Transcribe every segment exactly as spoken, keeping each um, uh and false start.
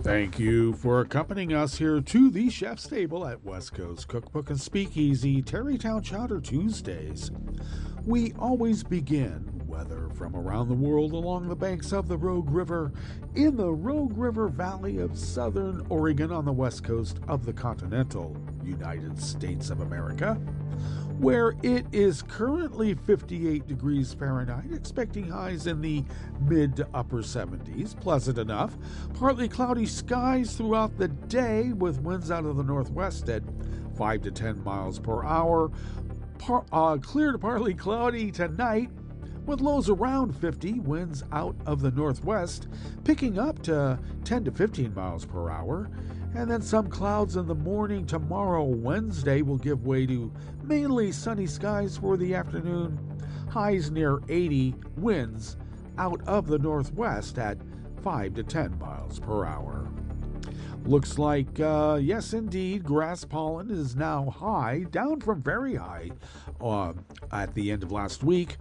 Thank you for accompanying us here to the Chef's Table at West Coast Cookbook and Speakeasy, Terrytown Chowder Tuesdays. We always begin weather from around the world along the banks of the Rogue River in the Rogue River Valley of southern Oregon on the west coast of the continental United States of America, where it is currently fifty-eight degrees Fahrenheit, expecting highs in the mid to upper seventies. Pleasant enough. Partly cloudy skies throughout the day with winds out of the northwest at five to ten miles per hour. Par- uh, clear to partly cloudy tonight with lows around fifty, winds out of the northwest picking up to ten to fifteen miles per hour. And then some clouds in the morning tomorrow, Wednesday, will give way to mainly sunny skies for the afternoon. Highs near eighty, winds out of the northwest at five to ten miles per hour. Looks like, uh, yes, indeed, grass pollen is now high, down from very high uh, at the end of last week.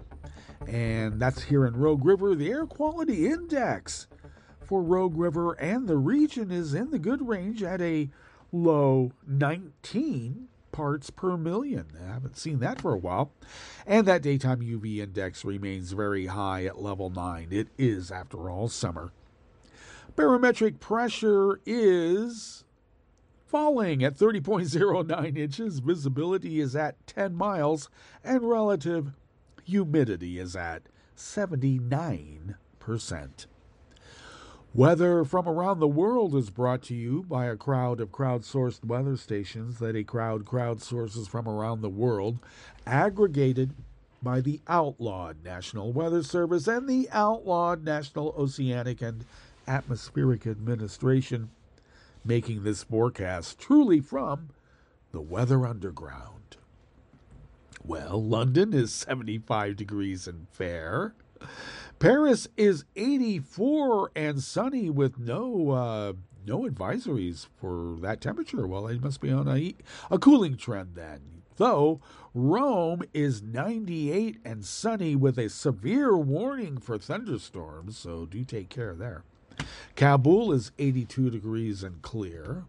And that's here in Rogue River. The air quality index for Rogue River and the region is in the good range at a low nineteen parts per million. I haven't seen that for a while. And that daytime U V index remains very high at level nine. It is, after all, summer. Barometric pressure is falling at thirty point zero nine inches. Visibility is at ten miles. And relative humidity is at seventy-nine percent. Weather from around the world is brought to you by a crowd of crowdsourced weather stations that a crowd crowdsources from around the world, aggregated by the outlawed National Weather Service and the outlawed National Oceanic and Atmospheric Administration, making this forecast truly from the Weather Underground. Well, London is seventy-five degrees and fair. Paris is eighty-four and sunny with no uh, no advisories for that temperature. Well, they must be on a, a cooling trend then. Though Rome is ninety-eight and sunny with a severe warning for thunderstorms, so do take care there. Kabul is eighty-two degrees and clear.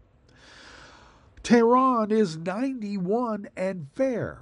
Tehran is ninety-one and fair.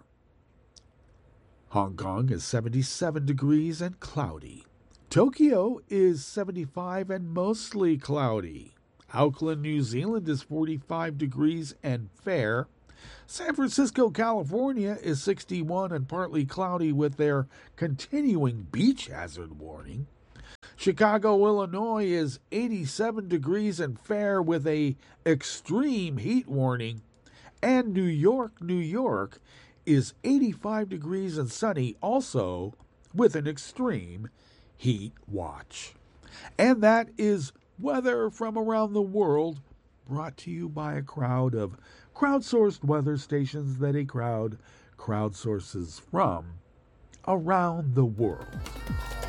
Hong Kong is seventy-seven degrees and cloudy. Tokyo is seventy-five and mostly cloudy. Auckland, New Zealand is forty-five degrees and fair. San Francisco, California is sixty-one and partly cloudy with their continuing beach hazard warning. Chicago, Illinois is eighty-seven degrees and fair with a extreme heat warning. And New York, New York is eighty-five degrees and sunny, also with an extreme heat watch. And that is weather from around the world, brought to you by a crowd of crowdsourced weather stations that a crowd crowdsources from around the world.